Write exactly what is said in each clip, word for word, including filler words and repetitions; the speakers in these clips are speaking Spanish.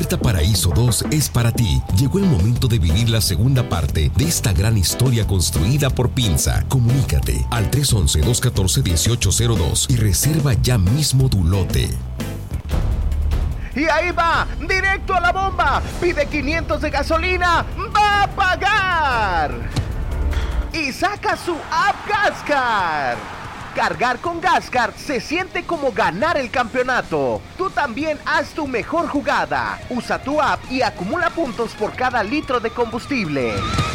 Puerta Paraíso dos es para ti. Llegó el momento de vivir la segunda parte de esta gran historia construida por Pinza. Comunícate al tres once, dos catorce, dieciocho cero dos y reserva ya mismo tu lote. Y ahí va, directo a la bomba. Pide quinientos de gasolina, va a pagar. Y saca su app Gascar. Cargar con Gascar se siente como ganar el campeonato. Tú también haz tu mejor jugada. Usa tu app y acumula puntos por cada litro de combustible.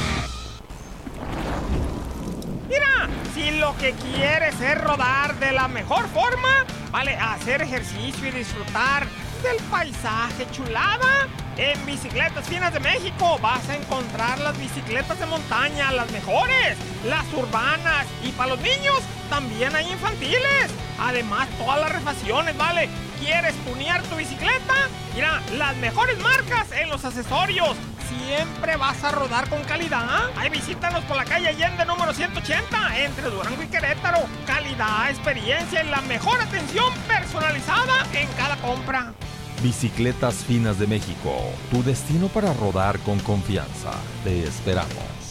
Mira, si lo que quieres es rodar de la mejor forma, vale, hacer ejercicio y disfrutar del paisaje chulada, en Bicicletas Finas de México vas a encontrar las bicicletas de montaña, las mejores, las urbanas, y para los niños también hay infantiles. Además, todas las refacciones, ¿vale? ¿Quieres tunear tu bicicleta? Mira, las mejores marcas en los accesorios. Siempre vas a rodar con calidad. Ahí visítanos por la calle Allende número ciento ochenta, entre Durango y Querétaro. Calidad, experiencia y la mejor atención personalizada en cada compra. Bicicletas Finas de México, tu destino para rodar con confianza. Te esperamos.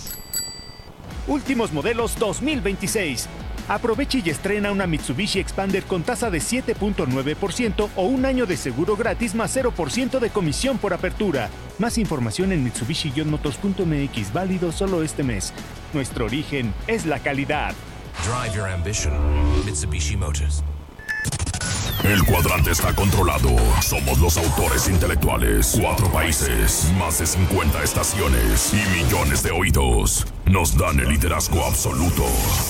Últimos modelos dos mil veintiséis. Aproveche y estrena una Mitsubishi Expander con tasa de siete punto nueve por ciento o un año de seguro gratis más cero por ciento de comisión por apertura. Más información en mitsubishi motors punto m x, válido solo este mes. Nuestro origen es la calidad. Drive your ambition, Mitsubishi Motors. El cuadrante está controlado. Somos los autores intelectuales. Cuatro países, más de cincuenta estaciones y millones de oídos nos dan el liderazgo absoluto.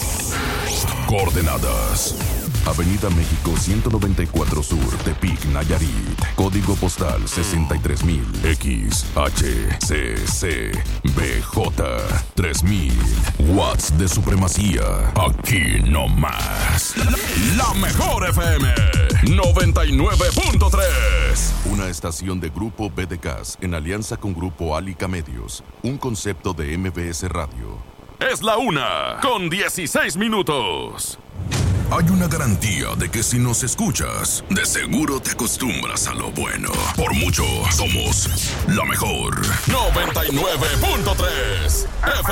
Coordenadas: Avenida México ciento noventa y cuatro Sur, Tepic, Nayarit. Código postal sesenta y tres mil. X, H, C, C, B, J, tres mil. Watts de supremacía. Aquí no más. La mejor F M noventa y nueve punto tres. Una estación de Grupo B D K S en alianza con Grupo Álica Medios. Un concepto de M B S Radio. Es la una con dieciséis minutos. Hay una garantía de que si nos escuchas, de seguro te acostumbras a lo bueno. Por mucho, somos la mejor. noventa y nueve punto tres F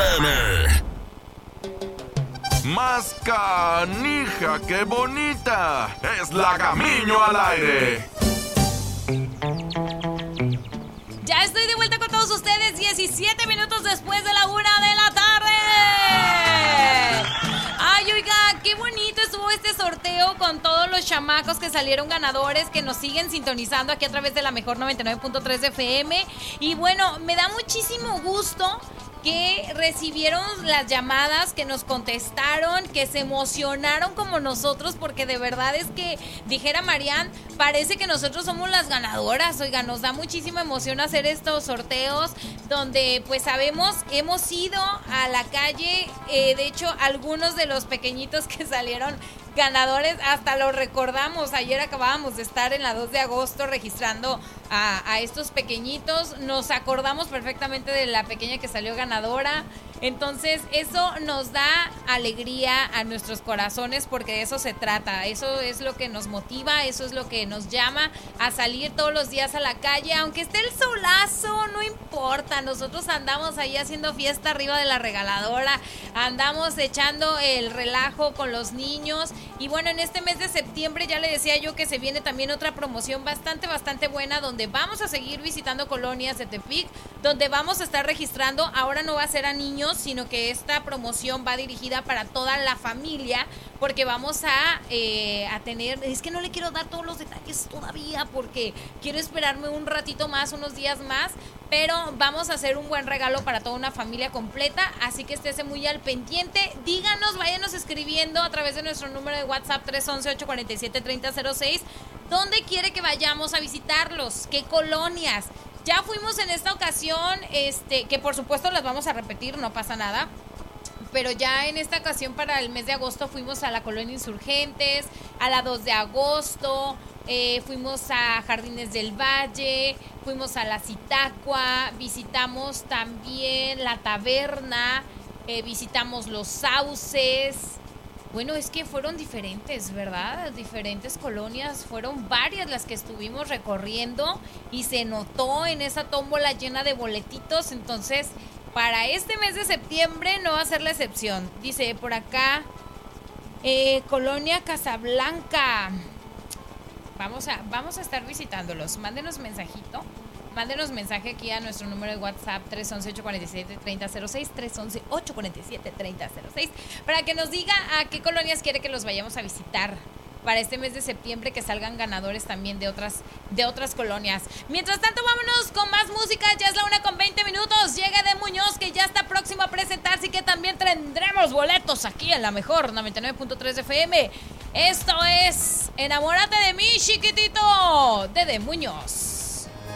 M. Más canija que bonita. Es la Gamiño al aire. Ya estoy de vuelta con todos ustedes, diecisiete minutos después de la una de la tarde. Ay, oiga, qué bonito estuvo este sorteo con todos los chamacos que salieron ganadores, que nos siguen sintonizando aquí a través de la mejor noventa y nueve punto tres de F M. Y bueno, me da muchísimo gusto que recibieron las llamadas, que nos contestaron, que se emocionaron como nosotros, porque de verdad es que, dijera Marian, parece que nosotros somos las ganadoras. Oiga, nos da muchísima emoción hacer estos sorteos, donde pues sabemos, hemos ido a la calle, eh, de hecho, algunos de los pequeñitos que salieron ganadores, hasta lo recordamos. Ayer acabábamos de estar en la dos de agosto registrando a, a estos pequeñitos. Nos acordamos perfectamente de la pequeña que salió ganadora. Entonces eso nos da alegría a nuestros corazones, porque de eso se trata. Eso es lo que nos motiva, eso es lo que nos llama a salir todos los días a la calle. Aunque esté el solazo, no importa. Nosotros andamos ahí haciendo fiesta arriba de la regaladora, andamos echando el relajo con los niños. Y bueno, en este mes de septiembre ya le decía yo que se viene también otra promoción bastante, bastante buena, donde vamos a seguir visitando colonias de Tepic, donde vamos a estar registrando. Ahora no va a ser a niños, sino que esta promoción va dirigida para toda la familia, porque vamos a, eh, a tener, es que no le quiero dar todos los detalles todavía, porque quiero esperarme un ratito más, unos días más, pero vamos a hacer un buen regalo para toda una familia completa, así que estése muy al pendiente. Díganos, váyanos escribiendo a través de nuestro número de WhatsApp tres once, ocho cuatro siete, tres cero cero seis, ¿dónde quiere que vayamos a visitarlos? ¿Qué colonias? Ya fuimos en esta ocasión, este, que por supuesto las vamos a repetir, no pasa nada, pero ya en esta ocasión para el mes de agosto fuimos a la Colonia Insurgentes, a la dos de agosto, eh, fuimos a Jardines del Valle, fuimos a la Zitácua, visitamos también la Taberna, eh, visitamos los Sauces, Bueno, es que fueron diferentes, ¿verdad? Diferentes colonias, fueron varias las que estuvimos recorriendo y se notó en esa tómbola llena de boletitos. Entonces, para este mes de septiembre no va a ser la excepción. Dice por acá, eh, Colonia Casablanca. Vamos a, vamos a estar visitándolos. Mándenos mensajito. Mándenos mensaje aquí a nuestro número de WhatsApp tres once, ocho cuarenta y siete, treinta cero seis, tres once, ocho cuarenta y siete, treinta cero seis, para que nos diga a qué colonias quiere que los vayamos a visitar para este mes de septiembre, que salgan ganadores también de otras, de otras colonias. Mientras tanto, vámonos con más música. Ya es la una con veinte minutos. Llega de Muñoz, que ya está próximo a presentarse y que también tendremos boletos aquí en la mejor noventa y nueve punto tres F M. Esto es Enamórate de mí, chiquitito, de De Muñoz.